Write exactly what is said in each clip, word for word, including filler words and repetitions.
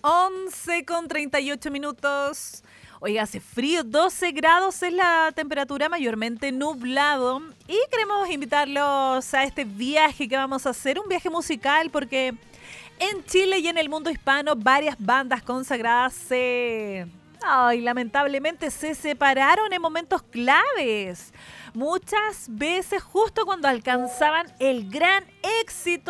once con treinta y ocho minutos. Oiga, hace frío, doce grados es la temperatura, mayormente nublado. Y queremos invitarlos a este viaje que vamos a hacer, un viaje musical, porque en Chile y en el mundo hispano varias bandas consagradas se... Ay, lamentablemente se separaron en momentos claves. Muchas veces justo cuando alcanzaban el gran éxito.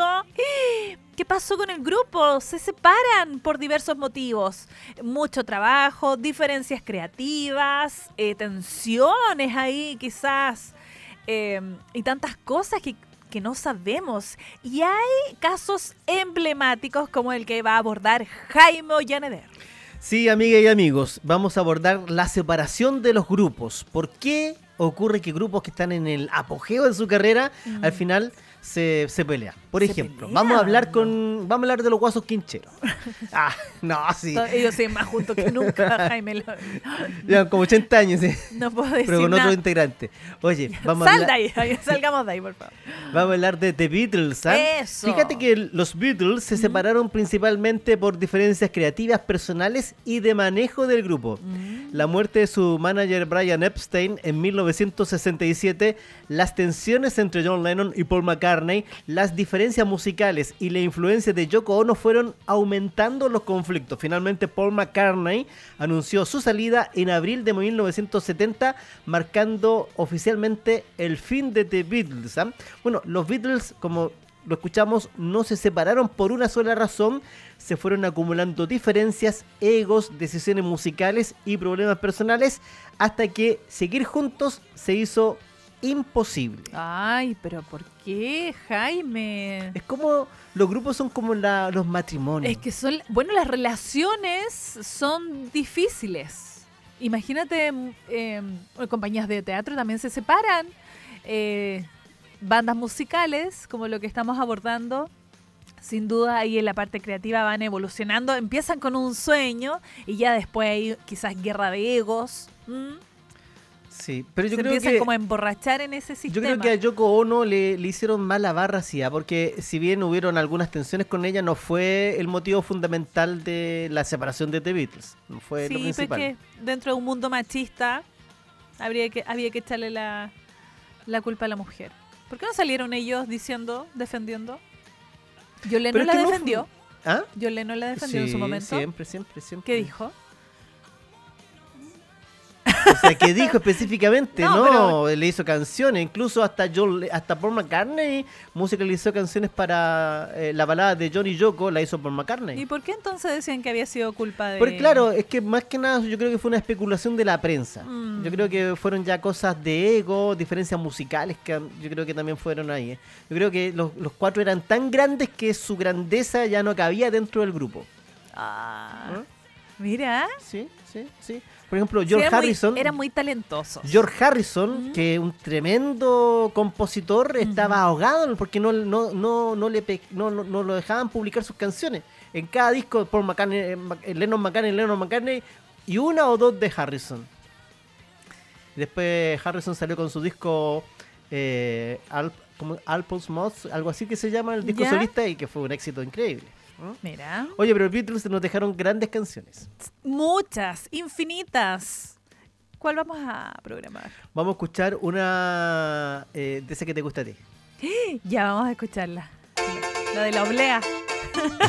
¿Qué pasó con el grupo? Se separan por diversos motivos. Mucho trabajo, diferencias creativas, eh, tensiones ahí quizás, eh, y tantas cosas que, que no sabemos. Y hay casos emblemáticos como el que va a abordar Jaime Ollaneder. Sí, amigas y amigos, vamos a abordar la separación de los grupos. ¿Por qué ocurre que grupos que están en el apogeo de su carrera, mm. al final se, se pelean? Por ¿Se ejemplo, pelean? vamos a hablar con vamos a hablar de los Guasos Quincheros. Ah, no, sí. Ellos siguen más juntos que nunca, Jaime. Llevan como ochenta años, ¿sí? No puedo decir pero con nada. otro integrante. Oye, vamos Sal a hablar... de ahí, salgamos de ahí, por favor. Vamos a hablar de The Beatles, ¿eh? Eso. Fíjate que los Beatles se separaron principalmente por diferencias creativas, personales y de manejo del grupo. Mm. La muerte de su manager Brian Epstein en mil novecientos sesenta y siete, las tensiones entre John Lennon y Paul McCartney, las diferencias musicales y la influencia de Yoko Ono fueron aumentando los conflictos. Finalmente Paul McCartney anunció su salida en abril de mil novecientos setenta, marcando oficialmente el fin de The Beatles, ¿eh? Bueno, los Beatles, como lo escuchamos, no se separaron por una sola razón. Se fueron acumulando diferencias, egos, decisiones musicales y problemas personales hasta que seguir juntos se hizo imposible. Ay, pero ¿por qué, Jaime? Es como, los grupos son como la, los matrimonios. Es que son, bueno, las relaciones son difíciles. Imagínate, eh, compañías de teatro también se separan. Eh, bandas musicales, como lo que estamos abordando, sin duda ahí en la parte creativa van evolucionando, empiezan con un sueño y ya después hay quizás guerra de egos. ¿Mm? Sí, pero yo se creo empiezan que, como a emborrachar en ese sistema. Yo creo que a Yoko Ono le, le hicieron mala barra, sí, ¿eh? Porque si bien hubieron algunas tensiones con ella, no fue el motivo fundamental de la separación de The Beatles. No fue sí, lo principal. Sí, porque dentro de un mundo machista habría que, había que echarle la, la culpa a la mujer. ¿Por qué no salieron ellos diciendo, defendiendo? John Lennon la defendió. No... ¿Ah? John Lennon la defendió sí, en su momento. Siempre, siempre, siempre. ¿Qué dijo? O sea, ¿qué dijo específicamente? No, no pero... le hizo canciones, incluso hasta John, hasta Paul McCartney musicalizó canciones para eh, la balada de John y Yoko, la hizo Paul McCartney. ¿Y por qué entonces decían que había sido culpa de...? Porque claro, es que más que nada yo creo que fue una especulación de la prensa. Mm. Yo creo que fueron ya cosas de ego, diferencias musicales que yo creo que también fueron ahí. ¿eh? Yo creo que los, los cuatro eran tan grandes que su grandeza ya no cabía dentro del grupo. Ah, ¿Eh? Mira. Sí, sí, sí. Por ejemplo, George sí, era Harrison... Muy, era muy talentoso. George Harrison, uh-huh. que es un tremendo compositor, uh-huh. estaba ahogado porque no, no, no, no, le pe- no, no, no lo dejaban publicar sus canciones. En cada disco, Paul McCartney, Lennon McCartney, Lennon McCartney y una o dos de Harrison. Después Harrison salió con su disco eh, Al, como Alpos Mods, algo así que se llama, el disco ¿Ya? solista, y que fue un éxito increíble. ¿Mm? Mira. Oye, pero los Beatles nos dejaron grandes canciones. Muchas, infinitas. ¿Cuál vamos a programar? Vamos a escuchar una eh, de esa que te gusta a ti. Ya, vamos a escucharla. La de la oblea.